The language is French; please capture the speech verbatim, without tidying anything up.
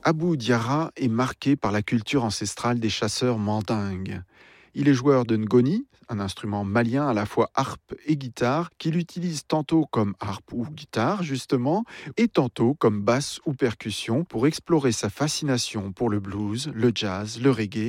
Abou Diarra est marqué par la culture ancestrale des chasseurs mandingues. Il est joueur de ngoni, un instrument malien à la fois harpe et guitare, qu'il utilise tantôt comme harpe ou guitare justement, et tantôt comme basse ou percussion pour explorer sa fascination pour le blues, le jazz, le reggae